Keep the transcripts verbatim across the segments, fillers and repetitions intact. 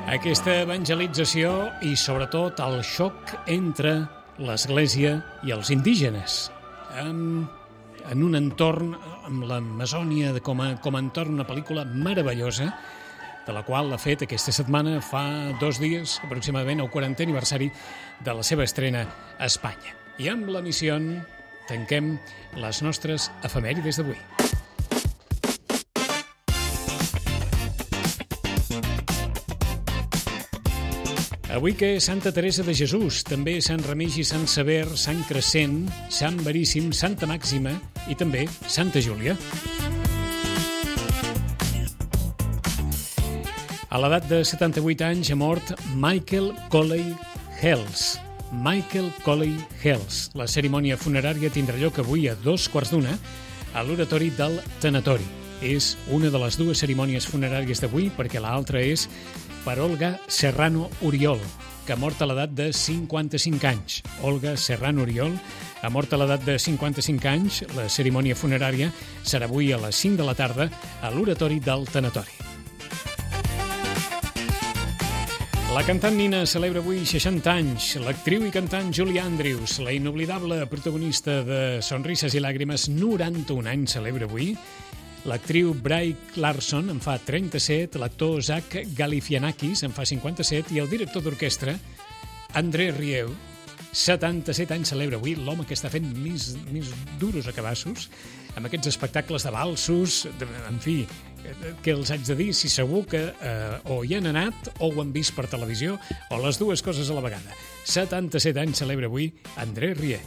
Aquesta evangelització i, sobretot, el xoc entre l'Església i els indígenes. En, en un entorn, amb l'Amazònia com a, com a entorn, una pel·lícula meravellosa, de la qual l'ha fet aquesta setmana, fa dos dies, aproximadament, el quarantè aniversari de la seva estrena a Espanya. I amb la missió tanquem les nostres efemèrides d'avui. Avui que és Santa Teresa de Jesús, també Sant Remigi, Sant Sever, Sant Crescent, Sant Veríssim, Santa Màxima i també Santa Júlia. A l'edat de setanta-vuit anys ha mort Michael Colley Hales. Michael Colley Hales. La cerimònia funerària tindrà lloc avui a dos quarts d'una a l'oratori del Tanatori. És una de les dues cerimònies funeràries d'avui perquè l'altra és per Olga Serrano Oriol, que ha mort a l'edat de cinquanta-cinc anys. Olga Serrano Oriol ha mort a l'edat de cinquanta-cinc anys. La cerimònia funerària serà avui a les cinc de la tarda a l'oratori del Tanatori. La cantant Nina celebra avui seixanta anys. L'actriu i cantant Julie Andrews, la inoblidable protagonista de Sonrises i Làgrimes, noranta-un anys celebra avui. L'actriu Brie Larson en fa trenta-set, l'actor Zach Galifianakis en fa cinquanta-set i el director d'orquestra, André Rieu, setanta-set anys celebra avui, l'home que està fent més, més duros a cabassos, amb aquests espectacles de valsos, de, en fi, què els haig de dir, si segur que eh, o hi han anat o ho han vist per televisió, o les dues coses a la vegada. setanta-set anys celebra avui André Rieu.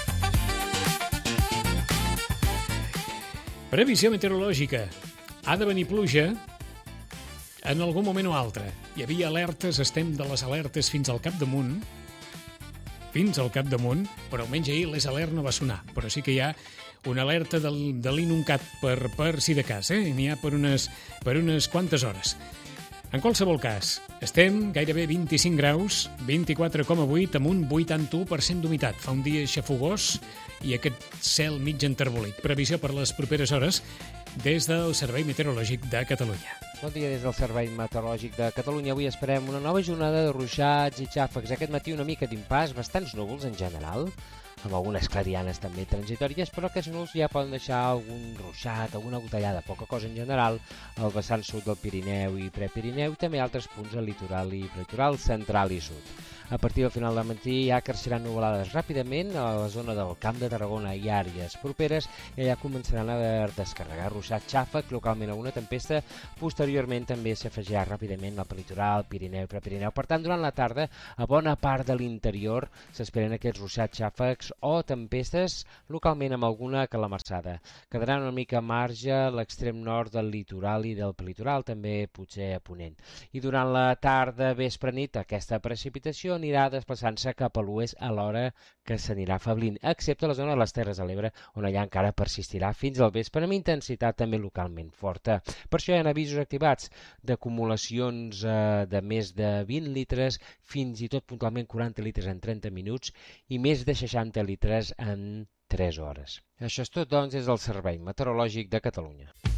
Previsió meteorològica. Ha de venir pluja en algun moment o altre. Hi havia alertes, estem de les alertes fins al capdamunt, fins al capdamunt, però almenys ahir l'Es Alert no va sonar. Però sí que hi ha una alerta del, de l'Inuncat per, per si de cas, eh? N'hi ha per unes, per unes quantes hores. En qualsevol cas, estem gairebé vint-i-cinc graus, vint-i-quatre coma vuit, amb un vuitanta-u per cent d'humitat. Fa un dia xafogós i aquest cel mig enterbolit. Previsió per les properes hores des del Servei Meteorològic de Catalunya. Bon dia des del Servei Meteorològic de Catalunya. Avui esperem una nova jornada de ruixats i xàfecs. Aquest matí una mica d'impàs, bastants núvols en general, amb algunes clarianes també transitòries, però aquests núvols ja poden deixar algun ruixat, alguna gotellada, poca cosa en general, al vessant sud del Pirineu i Prepirineu i també altres punts al litoral i prelitoral central i sud. A partir del final del matí ja creixeran nuvolades ràpidament a la zona del Camp de Tarragona i àrees properes i allà començaran a descarregar ruixat, xàfec, localment alguna tempesta. Posteriorment també s'afegirà ràpidament al prelitoral, Pirineu i Prepirineu. Per tant, durant la tarda, a bona part de l'interior s'esperen aquests ruixats, xàfecs o tempestes, localment amb alguna calamarsada. Quedaran una mica a marge a l'extrem nord del litoral i del prelitoral, també potser a ponent. I durant la tarda, vespre, nit, aquesta precipitació anirà desplaçant-se cap a l'oest a l'hora que s'anirà afablint, excepte a la zona de les Terres de l'Ebre, on allà encara persistirà fins al vespre, amb intensitat també localment forta. Per això hi ha avisos activats d'acumulacions eh, de més de vint litres, fins i tot puntualment quaranta litres en trenta minuts i més de seixanta litres en tres hores. Això és tot, doncs, des del Servei Meteorològic de Catalunya.